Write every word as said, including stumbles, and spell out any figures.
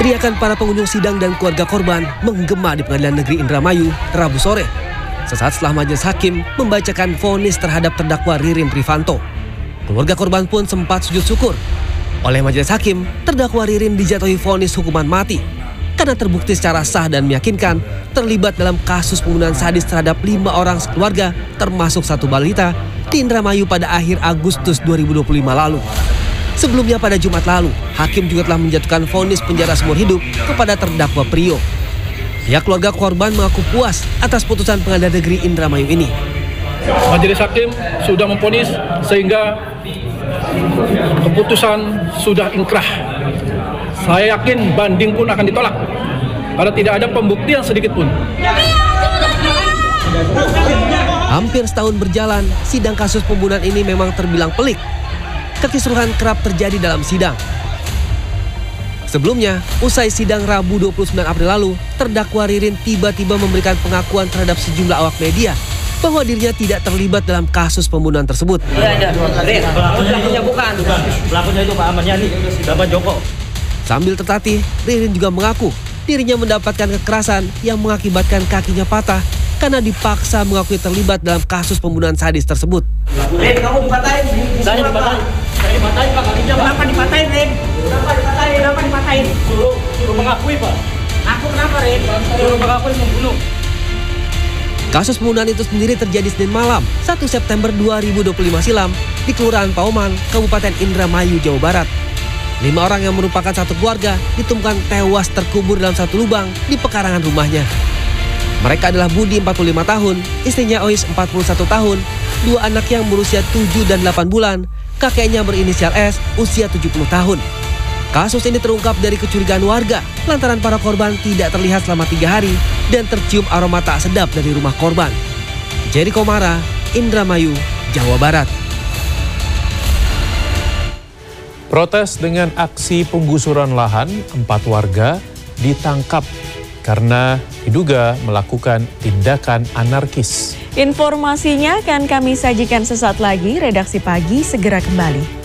Teriakan para pengunjung sidang dan keluarga korban menggema di Pengadilan Negeri Indramayu Rabu sore. Sesaat setelah majelis hakim membacakan vonis terhadap terdakwa Ririn Prifanto. Keluarga korban pun sempat sujud syukur. Oleh majelis hakim, terdakwa Ririn dijatuhi vonis hukuman mati karena terbukti secara sah dan meyakinkan terlibat dalam kasus pembunuhan sadis terhadap lima orang sekeluarga termasuk satu balita di Indramayu pada akhir Agustus dua ribu dua puluh lima lalu. Sebelumnya pada Jumat lalu, hakim juga telah menjatuhkan vonis penjara seumur hidup kepada terdakwa Prio. Pihak keluarga korban mengaku puas atas putusan Pengadilan Negeri Indramayu ini. Majelis hakim sudah memvonis sehingga keputusan sudah inkrah. Saya yakin banding pun akan ditolak karena tidak ada pembuktian sedikit pun. Hampir setahun berjalan, sidang kasus pembunuhan ini memang terbilang pelik. Kekisruhan kerap terjadi dalam sidang. Sebelumnya, usai sidang Rabu dua puluh sembilan April lalu, terdakwa Ririn tiba-tiba memberikan pengakuan terhadap sejumlah awak media bahwa dirinya tidak terlibat dalam kasus pembunuhan tersebut. Iya, iya. Pelakunya bukan. Pelakunya itu Pak Ahmad Yani, Bapak Joko. Sambil tertatih, Ririn juga mengaku dirinya mendapatkan kekerasan yang mengakibatkan kakinya patah karena dipaksa mengakui terlibat dalam kasus pembunuhan sadis tersebut. Rin, kamu dipatahin. Saya dipatahin. Saya dipatahin Pak, kakinya Pak. Kenapa dipatahin, Rin? Kenapa dipatahin? Kenapa dipatahin? Suruh, suruh mengakui Pak. Aku kenapa, Rin? Suruh mengakui membunuh. Kasus pembunuhan itu sendiri terjadi Senin malam, satu September dua ribu dua puluh lima silam di Kelurahan Pauman, Kabupaten Indramayu, Jawa Barat. Lima orang yang merupakan satu keluarga ditemukan tewas terkubur dalam satu lubang di pekarangan rumahnya. Mereka adalah Budi empat puluh lima tahun, istrinya Ois empat puluh satu tahun, dua anak yang berusia tujuh dan delapan bulan, kakeknya berinisial S usia tujuh puluh tahun. Kasus ini terungkap dari kecurigaan warga lantaran para korban tidak terlihat selama tiga hari dan tercium aroma tak sedap dari rumah korban. Jerry Komara, Indramayu, Jawa Barat. Protes dengan aksi penggusuran lahan, empat warga ditangkap karena diduga melakukan tindakan anarkis. Informasinya akan kami sajikan sesaat lagi. Redaksi Pagi segera kembali.